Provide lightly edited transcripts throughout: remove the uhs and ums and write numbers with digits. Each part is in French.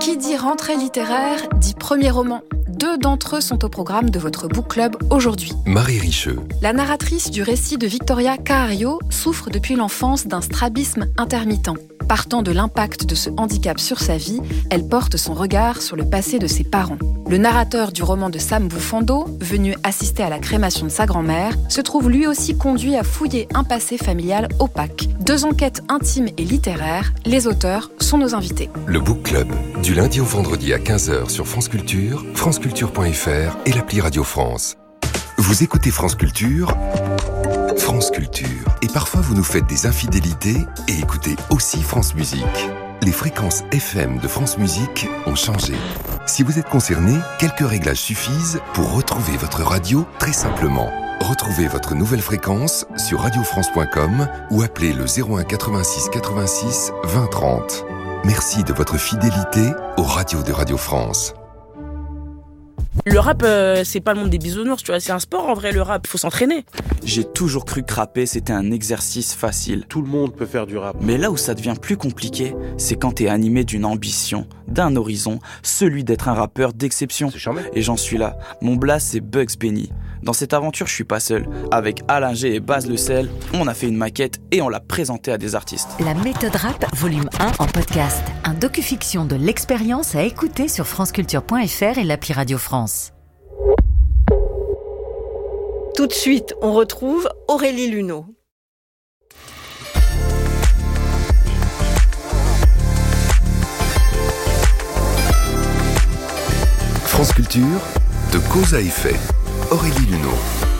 Qui dit rentrée littéraire dit premier roman. 2 d'entre eux sont au programme de votre book club aujourd'hui. Marie Richeux. La narratrice du récit de Victoria Cahario souffre depuis l'enfance d'un strabisme intermittent. Partant de l'impact de ce handicap sur sa vie, elle porte son regard sur le passé de ses parents. Le narrateur du roman de Sam Bufando, venu assister à la crémation de sa grand-mère, se trouve lui aussi conduit à fouiller un passé familial opaque. 2 enquêtes intimes et littéraires, les auteurs sont nos invités. Le Book Club, du lundi au vendredi à 15h sur France Culture, franceculture.fr et l'appli Radio France. Vous écoutez France Culture, France Culture. Et parfois vous nous faites des infidélités et écoutez aussi France Musique. Les fréquences FM de France Musique ont changé. Si vous êtes concerné, quelques réglages suffisent pour retrouver votre radio très simplement. Retrouvez votre nouvelle fréquence sur radiofrance.com ou appelez le 01 86 86 20 30. Merci de votre fidélité aux radios de Radio France. Le rap, c'est pas le monde des bisounours, tu vois, c'est un sport en vrai, le rap, faut s'entraîner. J'ai toujours cru que rapper, c'était un exercice facile. Tout le monde peut faire du rap. Mais là où ça devient plus compliqué, c'est quand t'es animé d'une ambition, d'un horizon, celui d'être un rappeur d'exception. C'est charmé. Et j'en suis là. Mon blast, c'est Bugs Benny. Dans cette aventure, je suis pas seul. Avec Alain G et Baz Le Sel, on a fait une maquette et on l'a présentée à des artistes. La méthode rap, volume 1 en podcast. Un docu-fiction de l'expérience à écouter sur franceculture.fr et l'appli Radio France. Tout de suite, on retrouve Aurélie Luneau. France Culture, de cause à effet. Aurélie Luneau.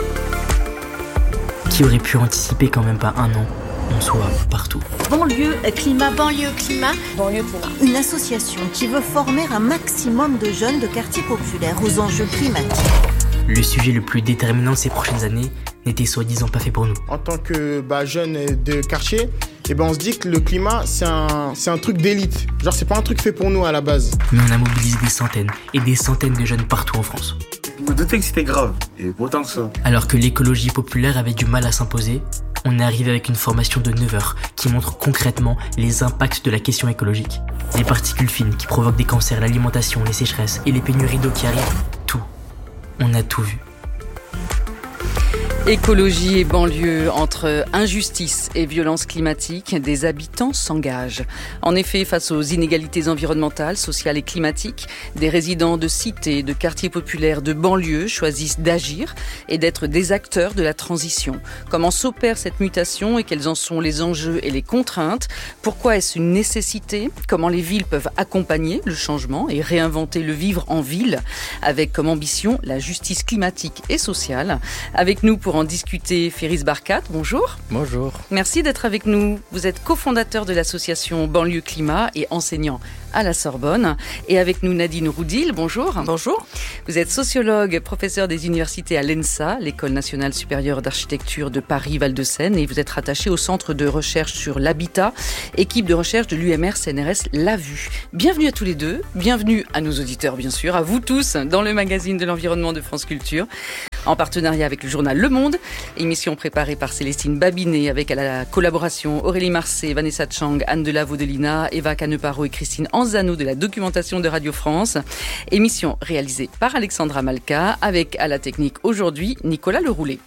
Qui aurait pu anticiper qu'en même pas un an, on soit partout. Banlieue climat. Banlieue climat. Banlieue climat. Une association qui veut former un maximum de jeunes de quartiers populaires aux enjeux climatiques. Le sujet le plus déterminant de ces prochaines années n'était soi-disant pas fait pour nous. En tant que jeunes de quartier, on se dit que le climat, c'est un truc d'élite. Genre, c'est pas un truc fait pour nous à la base. Mais on a mobilisé des centaines et des centaines de jeunes partout en France. Je me doutais que c'était grave, et pourtant que ça. Alors que l'écologie populaire avait du mal à s'imposer, on est arrivé avec une formation de 9 heures qui montre concrètement les impacts de la question écologique. Les particules fines qui provoquent des cancers, l'alimentation, les sécheresses et les pénuries d'eau qui arrivent. Tout. On a tout vu. Écologie et banlieue, entre injustice et violence climatique, des habitants s'engagent. En effet, face aux inégalités environnementales, sociales et climatiques, des résidents de cités, de quartiers populaires, de banlieues choisissent d'agir et d'être des acteurs de la transition. Comment s'opère cette mutation et quels en sont les enjeux et les contraintes? Pourquoi est-ce une nécessité? Comment les villes peuvent accompagner le changement et réinventer le vivre en ville, avec comme ambition la justice climatique et sociale? Avec nous pour en discuter, Féris Barkat, bonjour. Bonjour. Merci d'être avec nous. Vous êtes cofondateur de l'association Banlieue Climat et enseignant à la Sorbonne. Et avec nous Nadine Roudil, bonjour. Bonjour. Vous êtes sociologue, professeur des universités à l'ENSA, l'École nationale supérieure d'architecture de Paris-Val-de-Seine, et vous êtes rattaché au centre de recherche sur l'habitat, équipe de recherche de l'UMR CNRS La Vue. Bienvenue à tous les deux, bienvenue à nos auditeurs bien sûr, à vous tous dans le magazine de l'environnement de France Culture, en partenariat avec le journal Le Monde, émission préparée par Célestine Babinet avec à la collaboration Aurélie Marcet, Vanessa Chang, Anne Delavo-Delina, Eva Caneparo et Christine Anzano de la documentation de Radio France. Émission réalisée par Alexandra Malka avec à la technique aujourd'hui Nicolas Leroulet.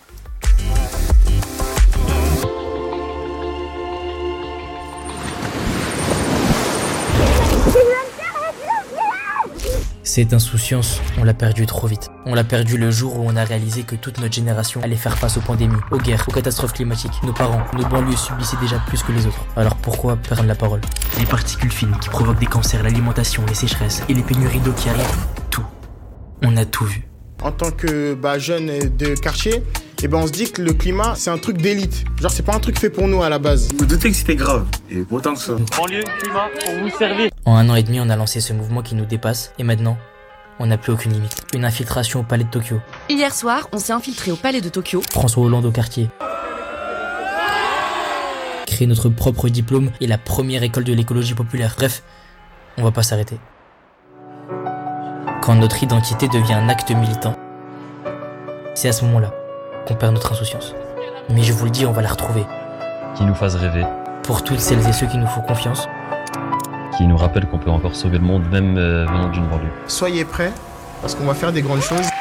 Cette insouciance, on l'a perdue trop vite. On l'a perdue le jour où on a réalisé que toute notre génération allait faire face aux pandémies, aux guerres, aux catastrophes climatiques. Nos parents, nos banlieues subissaient déjà plus que les autres. Alors pourquoi perdre la parole? Les particules fines qui provoquent des cancers, l'alimentation, les sécheresses et les pénuries d'eau qui arrivent. Tout. On a tout vu. En tant que jeunes de quartier, on se dit que le climat, c'est un truc d'élite. Genre, c'est pas un truc fait pour nous à la base. Je me doutais que c'était grave, et pourtant que ça. Banlieue climat, pour vous servir. En 1 an et demi, on a lancé ce mouvement qui nous dépasse, et maintenant, on n'a plus aucune limite. Une infiltration au palais de Tokyo. Hier soir, on s'est infiltré au palais de Tokyo. François Hollande au quartier. Créer notre propre diplôme et la première école de l'écologie populaire. Bref, on va pas s'arrêter. Quand notre identité devient un acte militant, c'est à ce moment-là qu'on perd notre insouciance. Mais je vous le dis, on va la retrouver. Qui nous fasse rêver. Pour toutes celles et ceux qui nous font confiance, qui nous rappelle qu'on peut encore sauver le monde, même venant d'une banlieue. Soyez prêts, parce qu'on va faire des grandes choses.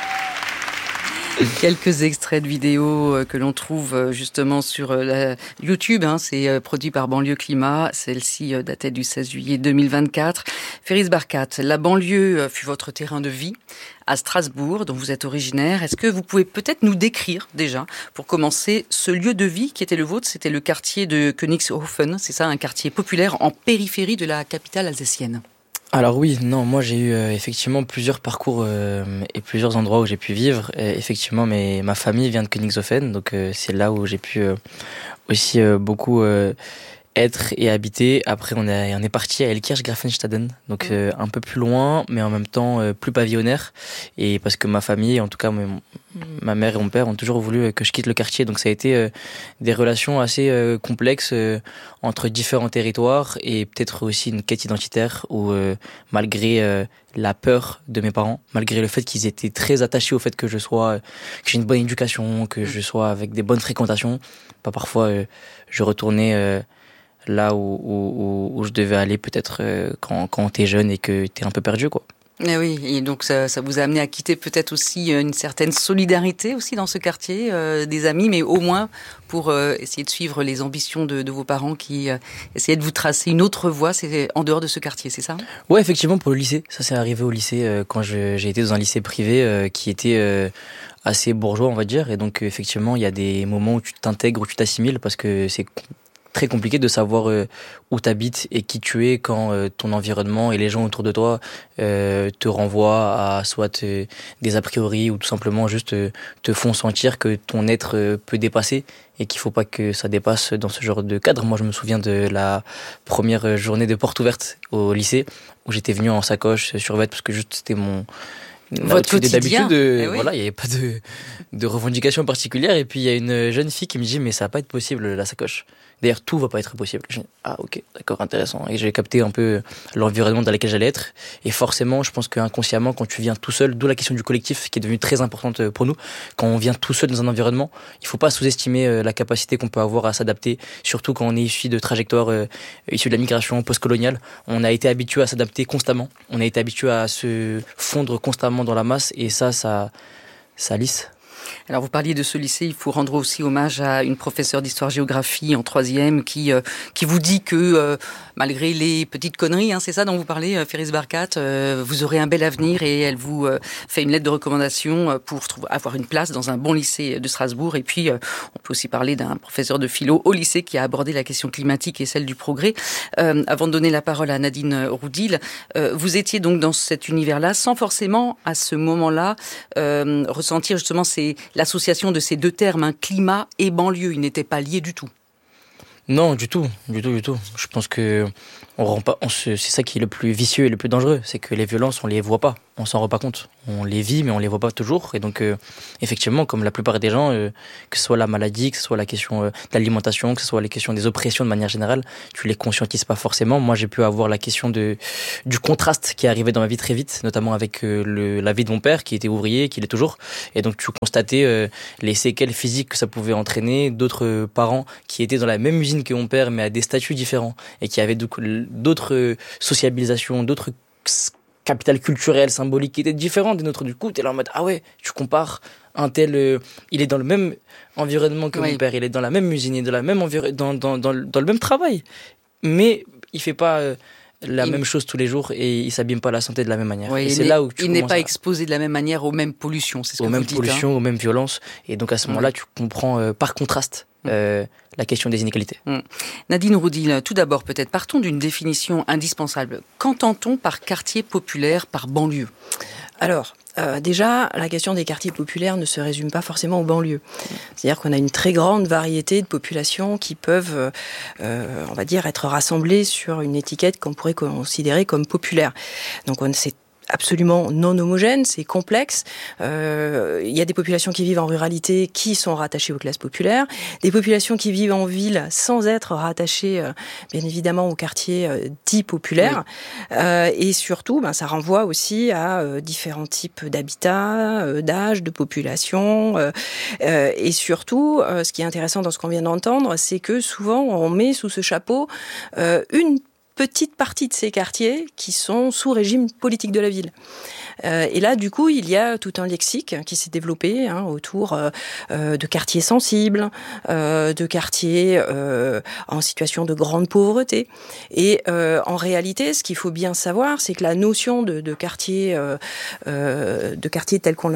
Quelques extraits de vidéos que l'on trouve justement sur YouTube, c'est produit par Banlieue Climat, celle-ci datait du 16 juillet 2024. Féris Barkat, la banlieue fut votre terrain de vie à Strasbourg, dont vous êtes originaire. Est-ce que vous pouvez peut-être nous décrire déjà, pour commencer, ce lieu de vie qui était le vôtre? C'était le quartier de Königshofen, c'est ça, un quartier populaire en périphérie de la capitale alsacienne. Alors oui, non, moi j'ai eu effectivement plusieurs parcours et plusieurs endroits où j'ai pu vivre. Effectivement, ma famille vient de Königshofen, donc c'est là où j'ai pu aussi beaucoup être et habiter. Après, on est parti à Elkirch-Grafenstaden, donc un peu plus loin, mais en même temps plus pavillonnaire. Et parce que ma famille, en tout cas ma mère et mon père ont toujours voulu que je quitte le quartier, donc ça a été des relations assez complexes entre différents territoires et peut-être aussi une quête identitaire où malgré la peur de mes parents, malgré le fait qu'ils étaient très attachés au fait que que j'ai une bonne éducation, que je sois avec des bonnes fréquentations, parfois je retournais là où je devais aller peut-être quand t'es jeune et que t'es un peu perdu, quoi. Et oui, et donc ça vous a amené à quitter peut-être aussi une certaine solidarité aussi dans ce quartier, des amis, mais au moins pour essayer de suivre les ambitions de vos parents qui essayaient de vous tracer une autre voie, c'est en dehors de ce quartier, c'est ça? Ouais, effectivement, pour le lycée, ça s'est arrivé au lycée quand j'ai été dans un lycée privé qui était assez bourgeois, on va dire, et donc effectivement, il y a des moments où tu t'intègres, où tu t'assimiles, parce que c'est très compliqué de savoir où t'habites et qui tu es quand ton environnement et les gens autour de toi te renvoient à soit des a priori ou tout simplement juste te font sentir que ton être peut dépasser et qu'il faut pas que ça dépasse dans ce genre de cadre. Moi, je me souviens de la première journée de porte ouverte au lycée où j'étais venu en sacoche survêt parce que juste c'était votre quotidien. D'habitude, voilà, il n'y avait pas de revendication particulière. Et puis il y a une jeune fille qui me dit mais ça va pas être possible la sacoche. D'ailleurs, tout va pas être possible. Je dis, ah ok, d'accord, intéressant. Et j'ai capté un peu l'environnement dans lequel j'allais être. Et forcément, je pense qu'inconsciemment, quand tu viens tout seul, d'où la question du collectif qui est devenue très importante pour nous, quand on vient tout seul dans un environnement, il faut pas sous-estimer la capacité qu'on peut avoir à s'adapter, surtout quand on est issu de trajectoires issues de la migration postcoloniale. On a été habitué à s'adapter constamment. On a été habitué à se fondre constamment dans la masse. Et ça lisse. Alors vous parliez de ce lycée, il faut rendre aussi hommage à une professeure d'histoire-géographie en 3e qui vous dit que malgré les petites conneries, c'est ça dont vous parlez, Féris Barkat, vous aurez un bel avenir et elle vous fait une lettre de recommandation pour avoir une place dans un bon lycée de Strasbourg. Et puis on peut aussi parler d'un professeur de philo au lycée qui a abordé la question climatique et celle du progrès. Avant de donner la parole à Nadine Roudil, vous étiez donc dans cet univers-là sans forcément à ce moment-là ressentir justement l'association de ces deux termes, climat et banlieue, ils n'étaient pas liés du tout. Non, du tout. Je pense que c'est ça qui est le plus vicieux et le plus dangereux, c'est que les violences, on les voit pas, on s'en rend pas compte. On les vit, mais on les voit pas toujours. Et donc, effectivement, comme la plupart des gens, que ce soit la maladie, que ce soit la question de l'alimentation, que ce soit les questions des oppressions de manière générale, tu les conscientises pas forcément. Moi, j'ai pu avoir la question du contraste qui est arrivé dans ma vie très vite, notamment avec la vie de mon père, qui était ouvrier, qui l'est toujours. Et donc, tu constatais les séquelles physiques que ça pouvait entraîner, d'autres parents qui étaient dans la même usine que mon père, mais à des statuts différents, et qui avaient d'autres sociabilisations, d'autres capital culturel, symbolique qui était différent des nôtres. Du coup, t'es là en mode, ah ouais, tu compares un tel, il est dans le même environnement que mon père, il est dans la même usine, il est dans la même dans le même travail, mais il fait pas la même chose tous les jours et il s'abîme pas la santé de la même manière. Et c'est là où il n'est pas exposé de la même manière aux mêmes pollutions, c'est ce que vous dites. Aux mêmes pollutions, aux mêmes violences, et donc à ce moment-là, tu comprends par contraste la question des inégalités. Nadine Roudil, tout d'abord peut-être, partons d'une définition indispensable. Qu'entend-on par quartier populaire, par banlieue ? Alors, déjà, la question des quartiers populaires ne se résume pas forcément aux banlieues. C'est-à-dire qu'on a une très grande variété de populations qui peuvent, on va dire, être rassemblées sur une étiquette qu'on pourrait considérer comme populaire. Donc, c'est absolument non homogène, c'est complexe. Il y a des populations qui vivent en ruralité qui sont rattachées aux classes populaires, des populations qui vivent en ville sans être rattachées, bien évidemment, aux quartiers dits populaires. Oui. Et surtout, ça renvoie aussi à différents types d'habitats, d'âge, de population. Et surtout, ce qui est intéressant dans ce qu'on vient d'entendre, c'est que souvent, on met sous ce chapeau une petite partie de ces quartiers qui sont sous régime politique de la ville. Et là, du coup, il y a tout un lexique qui s'est développé autour de quartiers sensibles, de quartiers en situation de grande pauvreté. Et en réalité, ce qu'il faut bien savoir, c'est que la notion de quartier tel qu'on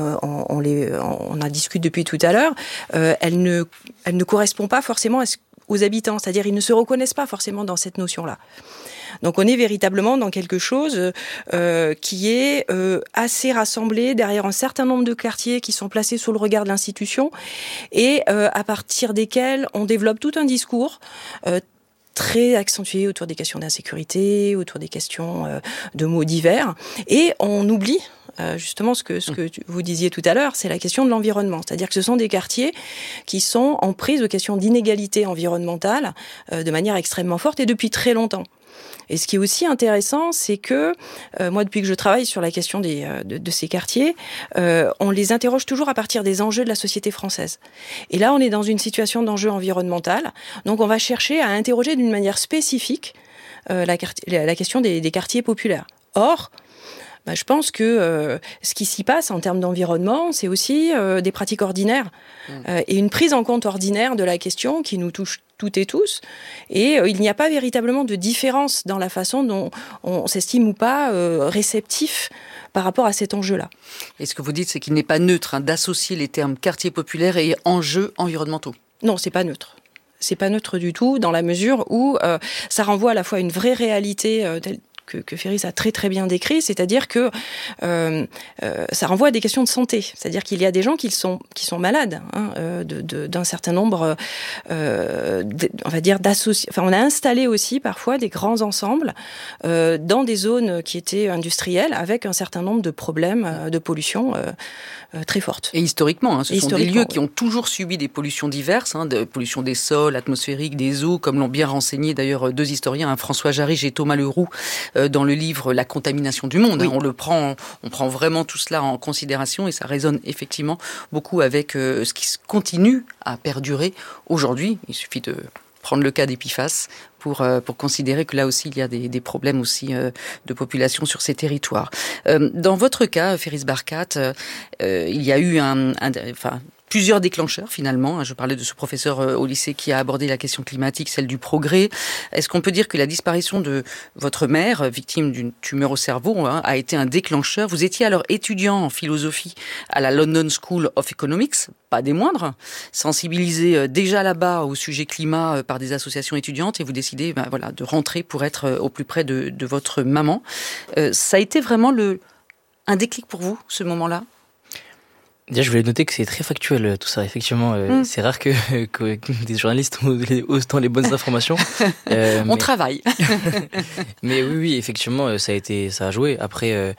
a discuté depuis tout à l'heure, elle ne correspond pas forcément aux habitants. C'est-à-dire, ils ne se reconnaissent pas forcément dans cette notion-là. Donc on est véritablement dans quelque chose qui est assez rassemblé derrière un certain nombre de quartiers qui sont placés sous le regard de l'institution et à partir desquels on développe tout un discours très accentué autour des questions d'insécurité, autour des questions de mots divers, et on oublie justement ce que vous disiez tout à l'heure, c'est la question de l'environnement. C'est-à-dire que ce sont des quartiers qui sont en prise aux questions d'inégalité environnementale de manière extrêmement forte et depuis très longtemps. Et ce qui est aussi intéressant, c'est que moi, depuis que je travaille sur la question de ces quartiers, on les interroge toujours à partir des enjeux de la société française. Et là, on est dans une situation d'enjeu environnemental, donc on va chercher à interroger d'une manière spécifique la question des quartiers populaires. Or, je pense que ce qui s'y passe en termes d'environnement, c'est aussi des pratiques ordinaires et une prise en compte ordinaire de la question qui nous touche toutes et tous. Et il n'y a pas véritablement de différence dans la façon dont on s'estime ou pas réceptif par rapport à cet enjeu-là. Et ce que vous dites, c'est qu'il n'est pas neutre d'associer les termes quartier populaire et enjeux environnementaux. Non, c'est pas neutre. C'est pas neutre du tout, dans la mesure où ça renvoie à la fois à une vraie réalité que Ferris a très très bien décrit, c'est-à-dire que ça renvoie à des questions de santé. C'est-à-dire qu'il y a des gens qui sont malades d'un certain nombre, on va dire, d'associations. Enfin, on a installé aussi parfois des grands ensembles dans des zones qui étaient industrielles avec un certain nombre de problèmes de pollution très fortes. Et historiquement, ce sont des lieux qui ont toujours subi des pollutions diverses, de pollution des sols, atmosphériques, des eaux, comme l'ont bien renseigné d'ailleurs deux historiens, François Jarige et Thomas Leroux, dans le livre La contamination du monde. Oui. On prend vraiment tout cela en considération et ça résonne effectivement beaucoup avec ce qui continue à perdurer aujourd'hui. Il suffit de prendre le cas d'Epiphases pour considérer que là aussi il y a des problèmes aussi de population sur ces territoires. Dans votre cas, Ferris Barkat, il y a eu plusieurs déclencheurs finalement. Je parlais de ce professeur au lycée qui a abordé la question climatique, celle du progrès. Est-ce qu'on peut dire que la disparition de votre mère, victime d'une tumeur au cerveau, a été un déclencheur? Vous étiez alors étudiant en philosophie à la London School of Economics, pas des moindres, sensibilisé déjà là-bas au sujet climat par des associations étudiantes et vous décidez de rentrer pour être au plus près de votre maman. Ça a été vraiment un déclic pour vous, ce moment-là? Déjà, je voulais noter que c'est très factuel tout ça. Effectivement, c'est rare que des journalistes ont autant les bonnes informations. On travaille. Mais oui, effectivement, ça a joué. Après,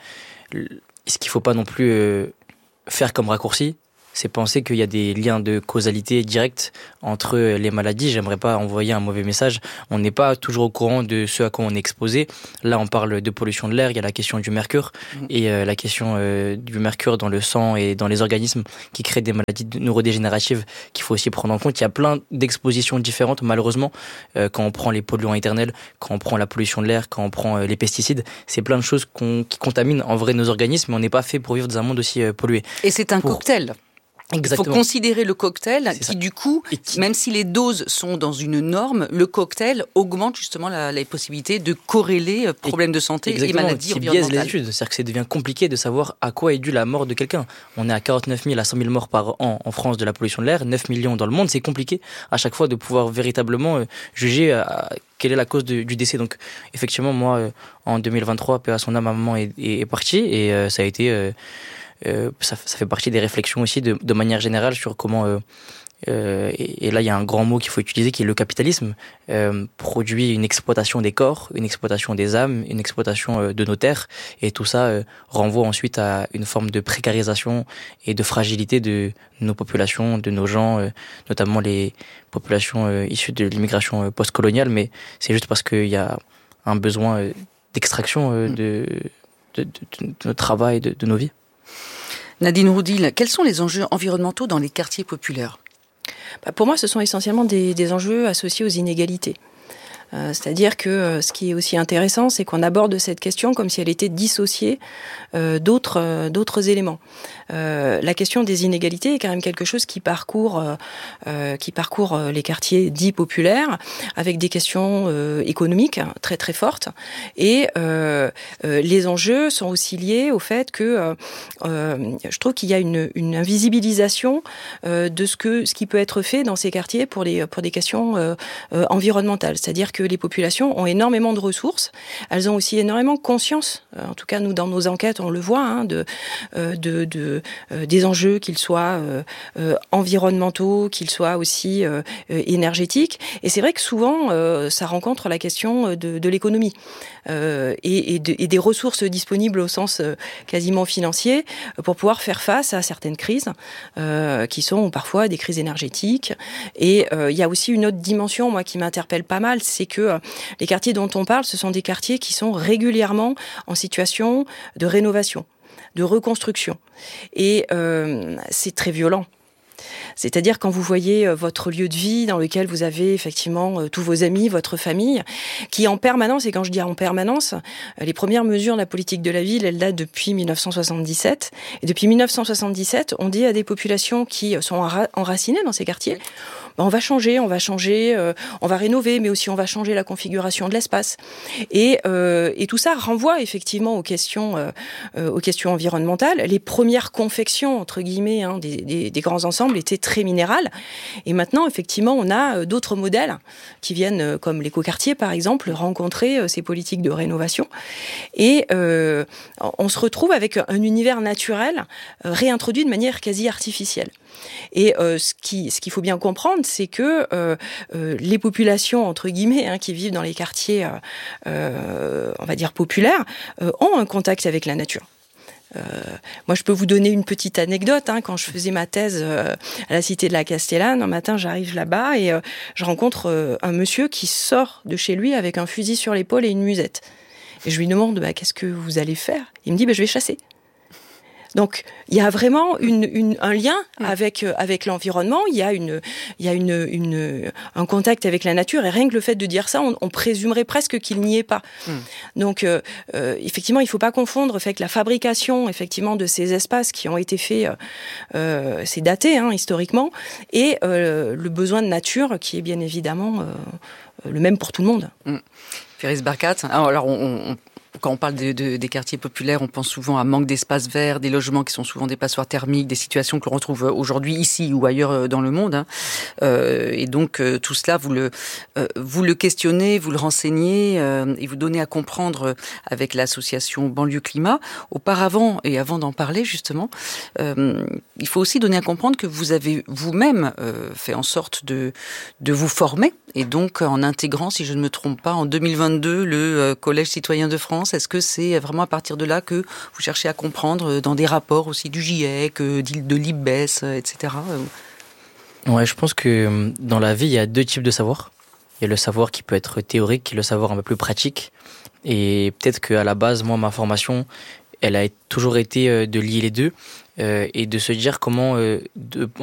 ce qu'il faut pas non plus faire comme raccourci, c'est penser qu'il y a des liens de causalité directe entre les maladies. J'aimerais pas envoyer un mauvais message. On n'est pas toujours au courant de ce à quoi on est exposé. Là, on parle de pollution de l'air. Il y a la question du mercure et la question du mercure dans le sang et dans les organismes qui créent des maladies neurodégénératives qu'il faut aussi prendre en compte. Il y a plein d'expositions différentes, malheureusement, quand on prend les polluants éternels, quand on prend la pollution de l'air, quand on prend les pesticides. C'est plein de choses qui contaminent en vrai nos organismes, mais on n'est pas fait pour vivre dans un monde aussi pollué. Et c'est un cocktail. Exactement. Il faut considérer le cocktail qui, du coup, même si les doses sont dans une norme, le cocktail augmente justement les possibilités de corréler problèmes de santé et maladies environnementales. Qui biaise l'étude, c'est-à-dire que ça devient compliqué de savoir à quoi est due la mort de quelqu'un. On est à 49 000 à 100 000 morts par an en France de la pollution de l'air, 9 millions dans le monde. C'est compliqué à chaque fois de pouvoir véritablement juger quelle est la cause du décès. Donc effectivement, moi, en 2023, paix à son âme, ma maman est partie et ça a été... ça fait partie des réflexions aussi de manière générale sur comment et là il y a un grand mot qu'il faut utiliser qui est le capitalisme produit une exploitation des corps, une exploitation des âmes, une exploitation de nos terres et tout ça renvoie ensuite à une forme de précarisation et de fragilité de nos populations, de nos gens, notamment les populations issues de l'immigration postcoloniale, mais c'est juste parce qu'il y a un besoin d'extraction de notre travail, de nos vies. Nadine Roudil, quels sont les enjeux environnementaux dans les quartiers populaires ? Pour moi, ce sont essentiellement des enjeux associés aux inégalités. C'est-à-dire que ce qui est aussi intéressant, c'est qu'on aborde cette question comme si elle était dissociée d'autres éléments. La question des inégalités est quand même quelque chose qui parcourt les quartiers dits populaires, avec des questions économiques très très fortes. Et les enjeux sont aussi liés au fait que je trouve qu'il y a une invisibilisation de ce qui peut être fait dans ces quartiers pour des questions environnementales. C'est-à-dire que les populations ont énormément de ressources, elles ont aussi énormément conscience, en tout cas nous dans nos enquêtes on le voit, des enjeux, qu'ils soient environnementaux, qu'ils soient aussi énergétiques. Et c'est vrai que souvent ça rencontre la question de l'économie et des ressources disponibles au sens quasiment financier pour pouvoir faire face à certaines crises qui sont parfois des crises énergétiques. Et il y a aussi une autre dimension, moi, qui m'interpelle pas mal, c'est que les quartiers dont on parle, ce sont des quartiers qui sont régulièrement en situation de rénovation, de reconstruction. Et c'est très violent. C'est-à-dire quand vous voyez votre lieu de vie dans lequel vous avez effectivement tous vos amis, votre famille, qui en permanence, et quand je dis en permanence, les premières mesures de la politique de la ville, elles datent depuis 1977. Et depuis 1977, on dit à des populations qui sont enracinées dans ces quartiers, on va changer, on va rénover, mais aussi on va changer la configuration de l'espace. Et tout ça renvoie effectivement aux questions environnementales. Les premières confections, entre guillemets, des grands ensembles étaient très minérales. Et maintenant, effectivement, on a d'autres modèles qui viennent, comme l'écoquartier, par exemple, rencontrer ces politiques de rénovation. Et on se retrouve avec un univers naturel réintroduit de manière quasi artificielle. Et ce qu'il faut bien comprendre, c'est que les populations, entre guillemets, qui vivent dans les quartiers, on va dire populaires, ont un contact avec la nature. Moi, je peux vous donner une petite anecdote. Quand je faisais ma thèse à la Cité de la Castellane, un matin, j'arrive là-bas et je rencontre un monsieur qui sort de chez lui avec un fusil sur l'épaule et une musette. Et je lui demande, qu'est-ce que vous allez faire ? Il me dit, je vais chasser. Donc, il y a vraiment un lien avec l'environnement. Il y a un contact avec la nature. Et rien que le fait de dire ça, on présumerait presque qu'il n'y est pas. Donc, effectivement, il ne faut pas confondre fait que la fabrication, effectivement, de ces espaces qui ont été faits, c'est daté, historiquement, et le besoin de nature qui est bien évidemment le même pour tout le monde. Féris Barkat, alors quand on parle des quartiers populaires, on pense souvent à manque d'espaces verts, des logements qui sont souvent des passoires thermiques, des situations que l'on retrouve aujourd'hui ici ou ailleurs dans le monde. Et donc tout cela, vous le questionnez, vous le renseignez et vous donnez à comprendre avec l'association Banlieue Climat. Auparavant et avant d'en parler justement, il faut aussi donner à comprendre que vous avez vous-même fait en sorte de vous former et donc en intégrant, si je ne me trompe pas, en 2022 le Collège citoyen de France. Est-ce que c'est vraiment à partir de là que vous cherchez à comprendre dans des rapports aussi du GIEC, de l'IPBES, etc. Ouais, je pense que dans la vie, il y a deux types de savoir. Il y a le savoir qui peut être théorique et le savoir un peu plus pratique. Et peut-être qu'à la base, moi, ma formation, elle a toujours été de lier les deux et de se dire comment,